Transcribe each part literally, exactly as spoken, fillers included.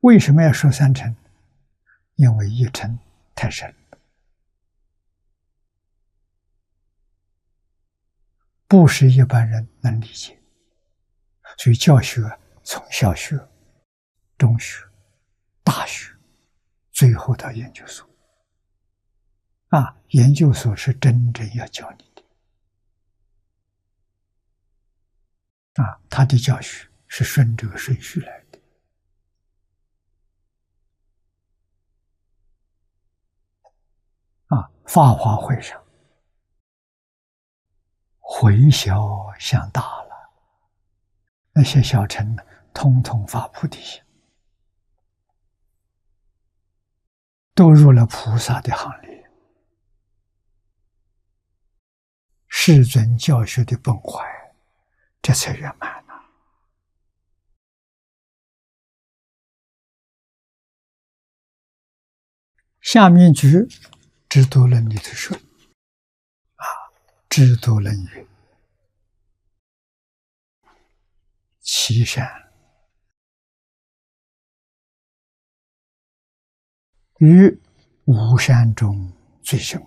为什么要说三乘？因为一乘太深了，不是一般人能理解。所以教学从小学、中学、大学，最后到研究所。啊，研究所是真正要教你的。啊，他的教学是顺这个顺序来的。啊，法华会上回小向大了，那些小乘呢，通通发菩提心，都入了菩萨的行列。世尊教学的本怀，这才圆满呢。下面句智度论里头说，啊，智度论曰：其善于五善中最胜。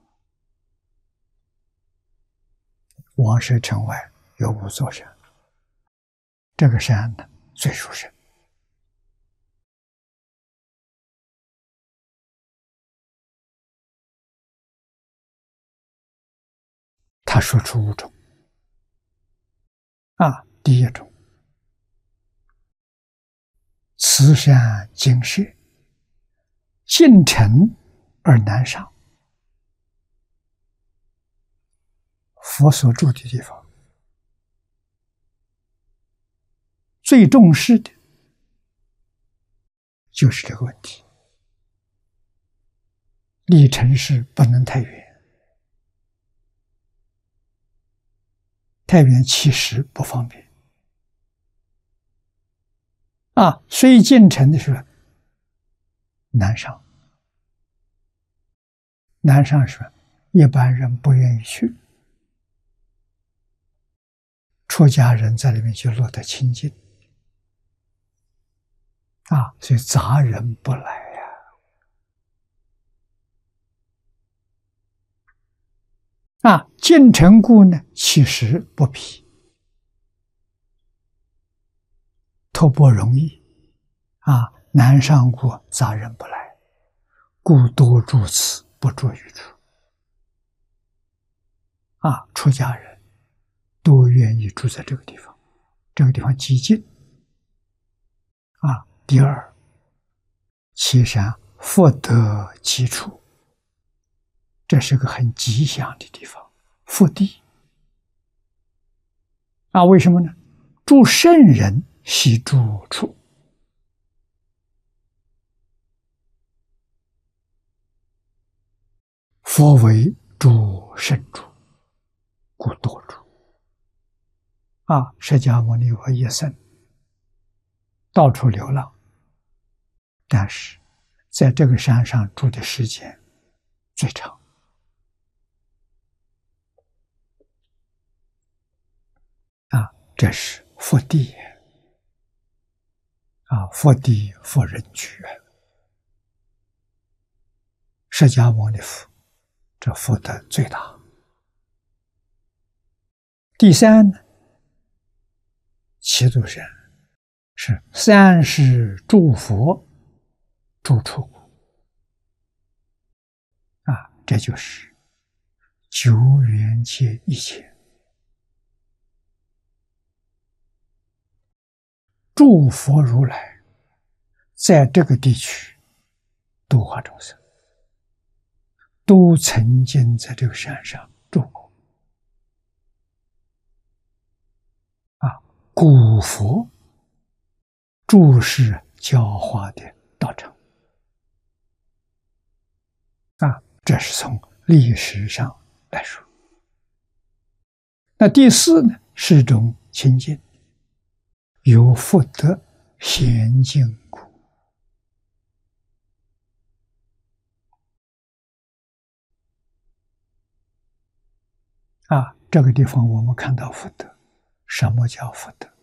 王舍城外有五座山，这个山呢最殊胜。他说出五种。啊，第一种，慈善精舍，近诚而难上。佛所住的地方，最重视的就是这个问题。离城市不能太远，太远其实不方便。啊，虽进城的时候难上，难上是一般人不愿意去，出家人在里面就落得清净。啊，所以杂人不来呀。啊，进城故呢，其实不必，托钵容易。啊，难上故杂人不来，故多住此，不住于处。啊，出家人都愿意住在这个地方，这个地方极静。啊，第二，其山福德其处，这是个很吉祥的地方，福地。啊，为什么呢？住圣人悉住处。佛为住圣处，故多住。啊，释迦牟尼佛一生到处流浪，但是在这个山上住的时间最长。啊，这是福地。啊，福地福人居。释迦牟尼佛这福德最大。第三呢，七度山是三世诸佛住处。啊，这就是九缘界一切诸佛如来在这个地区度化众生，都曾经在这个山上住过。啊，古佛住世教化的道场。啊，这是从历史上来说。那第四呢，是种清净，有福德娴静故。啊，这个地方我们看到福德。什么叫福德？